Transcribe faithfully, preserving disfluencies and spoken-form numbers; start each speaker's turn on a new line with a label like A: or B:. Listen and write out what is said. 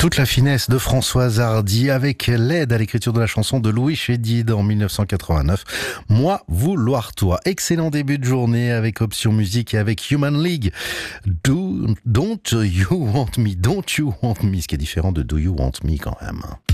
A: Toute la finesse de Françoise Hardy avec l'aide à l'écriture de la chanson de Louis Chédid en mille neuf cent quatre-vingt-neuf. Moi, vouloir toi. Excellent début de journée avec Option Musique et avec Human League. Do, don't you want me, don't you want me, ce qui est différent de Do you want me quand même.